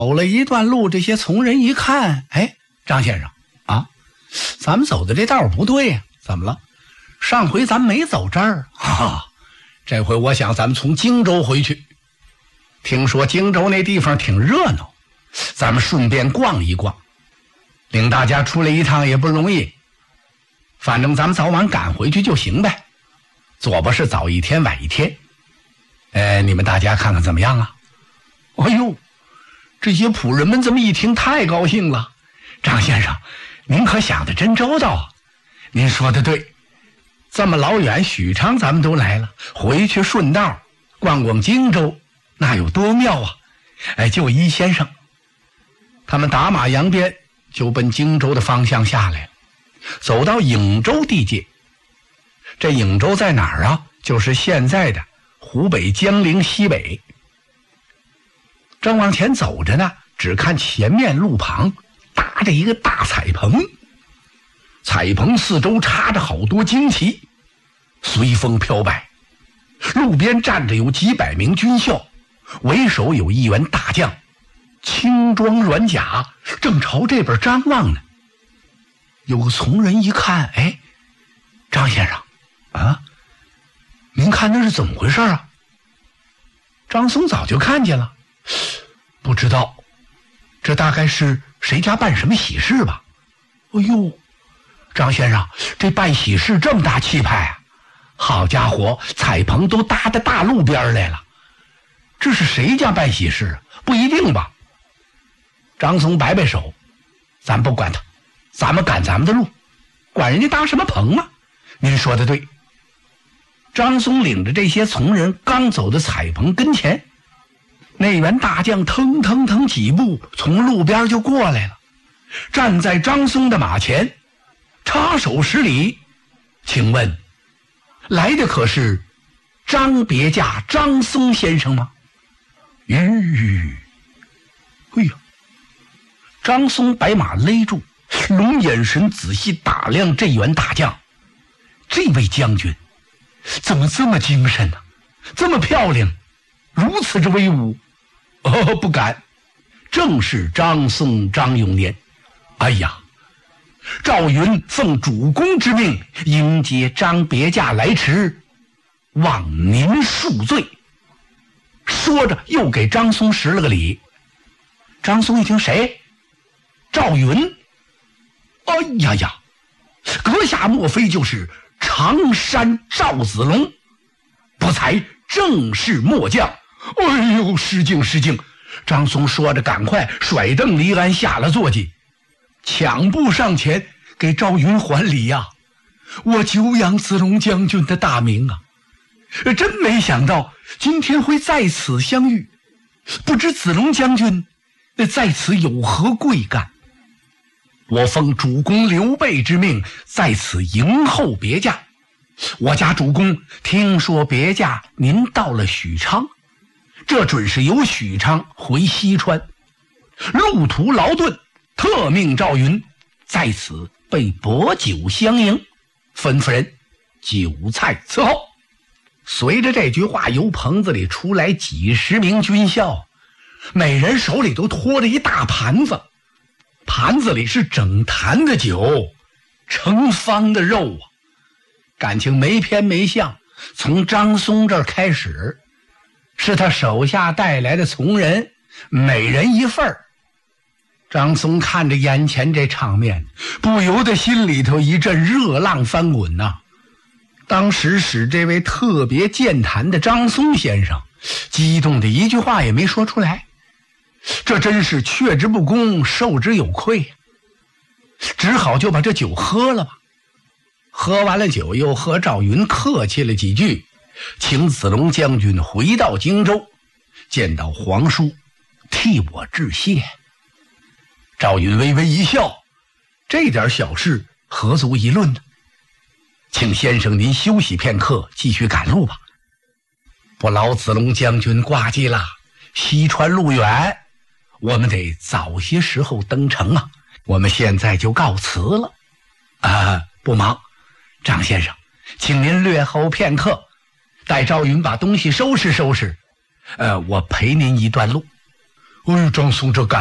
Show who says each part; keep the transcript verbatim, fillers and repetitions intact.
Speaker 1: 走了一段路，这些从人一看，哎，张先生啊，咱们走的这道不对呀、啊，怎么了？上回咱没走这儿啊，这回我想咱们从荆州回去。听说荆州那地方挺热闹，咱们顺便逛一逛，领大家出来一趟也不容易，反正咱们早晚赶回去就行呗，左不是早一天晚一天。哎，你们大家看看怎么样啊？哎呦，这些仆人们这么一听太高兴了。张先生，您可想得真周到啊！您说的对，这么老远许昌咱们都来了，回去顺道逛逛荆州，那有多妙啊！哎，就依先生，他们打马扬鞭就奔荆州的方向下来了，走到颍州地界。这颍州在哪儿啊？就是现在的湖北江陵西北。正往前走着呢，只看前面路旁搭着一个大彩棚，彩棚四周插着好多旌旗，随风飘摆。路边站着有几百名军校，为首有一员大将，轻装软甲，正朝这边张望呢。有个从人一看，哎，张先生啊，您看那是怎么回事啊？张松早就看见了，不知道，这大概是谁家办什么喜事吧？哎呦，张先生，这办喜事这么大气派啊！好家伙，彩棚都搭到大路边来了，这是谁家办喜事啊？不一定吧？张松摆摆手，咱不管他，咱们赶咱们的路，管人家搭什么棚啊？您说的对。张松领着这些从人刚走到彩棚跟前，那员大将腾腾腾几步从路边就过来了，站在张松的马前，插手施礼，请问来的可是张别驾张松先生吗？吁，哎呀！张松把马勒住，龙眼神仔细打量这员大将，这位将军怎么这么精神呢、啊？这么漂亮，如此之威武。哦，不敢，正是张松张永年。哎呀，赵云奉主公之命迎接张别驾来迟，望您恕罪。说着又给张松施了个礼。张松一听，谁？赵云。哎呀呀，阁下莫非就是常山赵子龙？不才正是末将。哎呦，失敬失敬！张松说着，赶快甩蹬离鞍，下了坐骑，抢步上前给赵云还礼呀、啊！我久仰子龙将军的大名啊，真没想到今天会在此相遇，不知子龙将军在此有何贵干？我奉主公刘备之命在此迎候别驾。我家主公听说别驾您到了许昌，这准是由许昌回西川，路途劳顿，特命赵云在此备薄酒相迎，吩咐人酒菜伺候。随着这句话，由棚子里出来几十名军校，每人手里都拖着一大盘子，盘子里是整坛的酒，成方的肉啊，感情没偏没向。从张松这儿开始，是他手下带来的从人，每人一份儿。张松看着眼前这场面，不由得心里头一阵热浪翻滚呐、啊。当时使这位特别健谈的张松先生激动的一句话也没说出来，这真是却之不恭，受之有愧，只好就把这酒喝了吧。喝完了酒，又和赵云客气了几句，请子龙将军回到荆州，见到皇叔替我致谢。赵云微微一笑，这点小事何足一论呢？请先生您休息片刻，继续赶路吧。不劳子龙将军挂记了，西川路远，我们得早些时候登城啊。我们现在就告辞了。啊，不忙，张先生，请您略后片刻，待赵云把东西收拾收拾，呃，我陪您一段路。 哎呦，张松这干